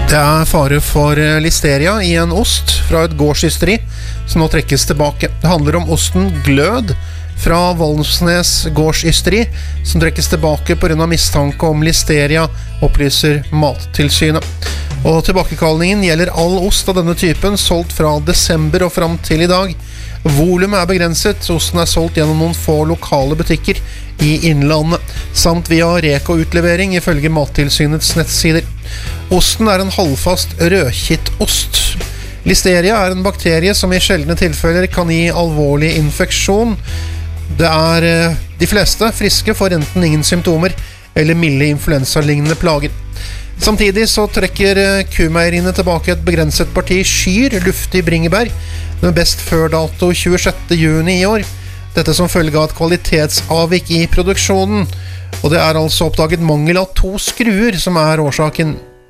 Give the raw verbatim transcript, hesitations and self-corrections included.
Det er fare for listeria i en ost fra et gårdsysteri som nå trekkes tilbake. Det handler om osten Glød fra Valsnes gårdsysteri som trekkes tilbake på grunn av mistanke om listeria, opplyser Mattilsynet. Og tilbakekallingen gjelder all ost av denne typen solgt fra desember og frem til i dag. Volumet er begrenset, osten er solgt gjennom noen få lokale butikker i Innlandet, samt via Reko-utlevering ifølge Mattilsynets nettsider. Osten er en halvfast rødkittost. Listeria er en bakterie som i sjeldne tilfeller kan gi alvorlig infeksjon. Det er de fleste friske får enten ingen symptomer eller milde influensalignende plager. Samtidig så trekker kumeieriene tilbake et begrenset parti skyr, luftig bringebær, med best før dato tjuesjette juni i år. Dette som følge av et kvalitetsavvik i produksjonen, og det er altså oppdaget mangel av to skruer som er årsaken.